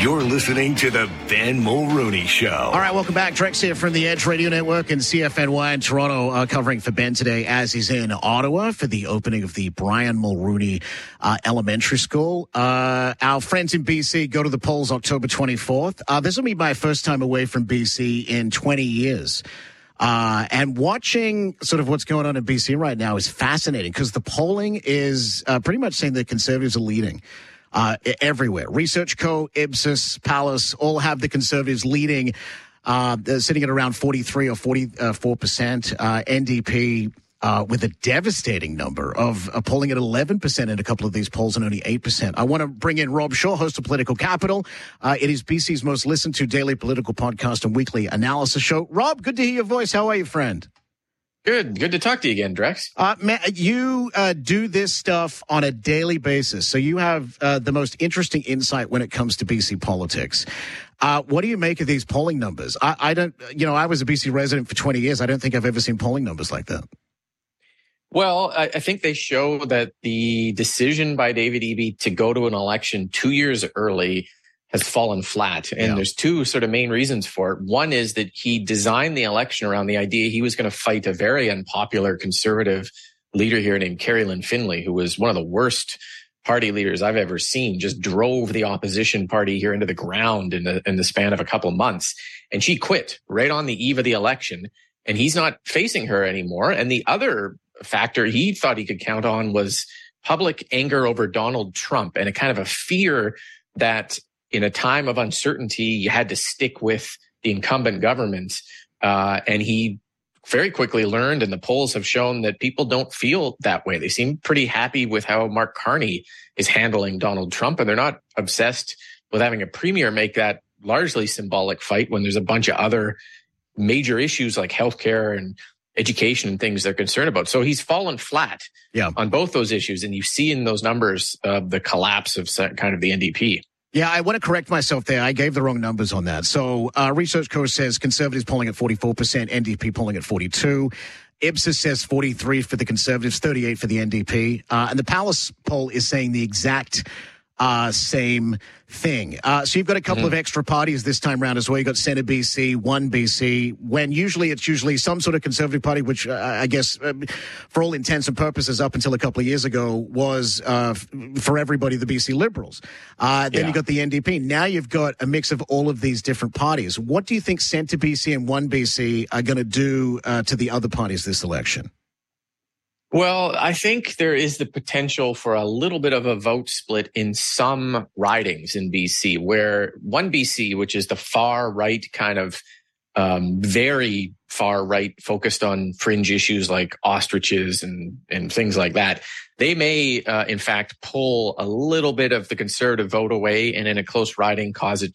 You're listening to the Ben Mulrooney Show. All right, welcome back. Drex here from the Edge Radio Network and CFNY in Toronto, covering for Ben today as he's in Ottawa for the opening of the Brian Mulrooney Elementary School. Our friends in BC go to the polls October 24th. This will be my first time away from BC in 20 years. And watching sort of what's going on in BC right now is fascinating because the polling is pretty much saying that Conservatives are leading. Everywhere. Research Co., Ipsos, Palace all have the Conservatives leading. They're sitting at around 43 or 44%. NDP with a devastating number of polling at 11% in a couple of these polls and only 8%. I want to bring in Rob Shaw, host of Political Capital. It is BC's most listened to daily political podcast and weekly analysis show. Rob, good to hear your voice. How are you, friend? Good to talk to you again, Drex. Matt, you do this stuff on a daily basis, so you have the most interesting insight when it comes to BC politics. What do you make of these polling numbers? I don't, I was a BC resident for 20 years. I don't think I've ever seen polling numbers like that. Well, I think they show that the decision by David Eby to go to an election 2 years early has fallen flat. And there's two sort of main reasons for it. One is that he designed the election around the idea he was going to fight a very unpopular conservative leader here named Carrie Lynn Finlay, who was one of the worst party leaders I've ever seen, just drove the opposition party here into the ground in the span of a couple of months. And she quit right on the eve of the election, and he's not facing her anymore. And the other factor he thought he could count on was public anger over Donald Trump and a kind of a fear that in a time of uncertainty, you had to stick with the incumbent government. And he very quickly learned, and the polls have shown that people don't feel that way. They seem pretty happy with how Mark Carney is handling Donald Trump, and they're not obsessed with having a premier make that largely symbolic fight when there's a bunch of other major issues like healthcare and education and things they're concerned about. So he's fallen flat on both those issues. And you see in those numbers the collapse of kind of the NDP. Yeah, I want to correct myself there. I gave the wrong numbers on that. So Research Co. says Conservatives polling at 44%, NDP polling at 42%. Ipsos says 43 for the Conservatives, 38 for the NDP. And the Palace poll is saying the exact same thing. So you've got a couple of extra parties this time around as well. You've got Centre BC, One BC, when it's usually some sort of Conservative party, which I guess for all intents and purposes up until a couple of years ago was for everybody the BC Liberals. Then you've got the NDP. Now you've got a mix of all of these different parties. What do you think Centre BC and One BC are going to do to the other parties this election? Well, I think there is the potential for a little bit of a vote split in some ridings in BC, where One BC, which is the far right kind of very far right focused on fringe issues like ostriches and things like that, they may in fact pull a little bit of the Conservative vote away and in a close riding cause